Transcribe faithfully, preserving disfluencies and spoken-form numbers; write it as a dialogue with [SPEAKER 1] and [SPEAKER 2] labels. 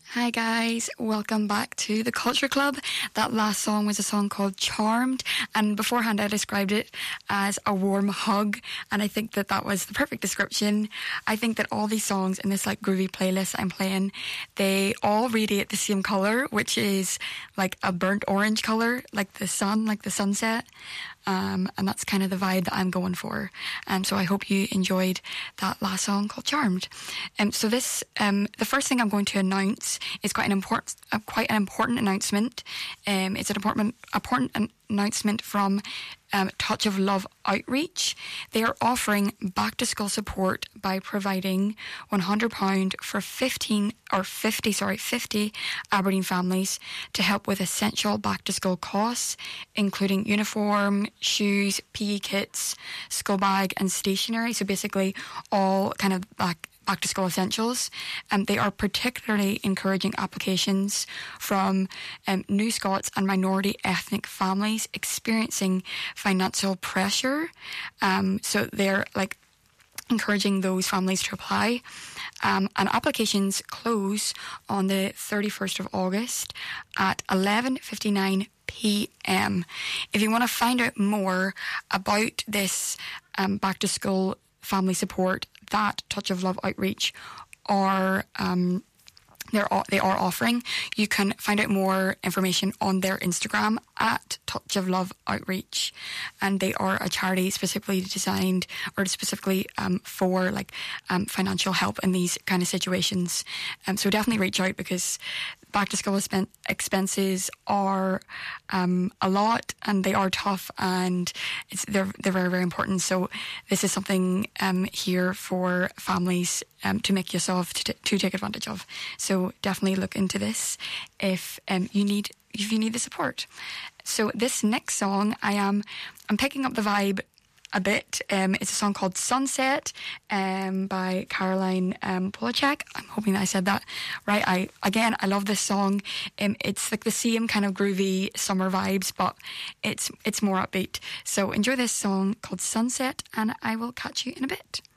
[SPEAKER 1] Hi guys, welcome back to the Culture Club. That last song was a song called Charmed, and beforehand I described it as a warm hug, and I think that that was the perfect description. I think that all these songs in this like groovy playlist I'm playing, they all radiate the same colour, which is like a burnt orange colour, like the sun, like the sunset. Um, and that's kind of the vibe that I'm going for. Um, so I hope you enjoyed that last song called Charmed. Um, so this, um, the first thing I'm going to announce is quite an important, uh, quite an important announcement. Um, it's an important, important an- announcement from um, Touch of Love Outreach. They are offering back to school support by providing one hundred pounds for fifteen or fifty, sorry, fifty Aberdeen families to help with essential back to school costs, including uniform, shoes, P E kits, school bag, and stationery. So basically, all kind of back. back to school essentials. Um, they are particularly encouraging applications from um, New Scots and minority ethnic families experiencing financial pressure. Um, so they're like encouraging those families to apply. Um, and applications close on the thirty-first of August at eleven fifty-nine p.m. If you want to find out more about this um, back to school family support that Touch of Love Outreach are um, they're they are offering, you can find out more information on their Instagram at Touch of Love Outreach, and they are a charity specifically designed or specifically um, for like um, financial help in these kind of situations. Um, so definitely reach out, because back to school expenses are um, a lot, and they are tough, and it's they're they're very very important. So this is something um, here for families um, to make use of, to, to take advantage of. So definitely look into this if um, you need if you need the support. So this next song, I am I'm picking up the vibe a bit. Um, it's a song called Sunset um, by Caroline um, Polachek. I'm hoping that I said that right. I Again, I love this song. Um, it's like the same kind of groovy summer vibes, but it's it's more upbeat. So enjoy this song called Sunset, and I will catch you in a bit.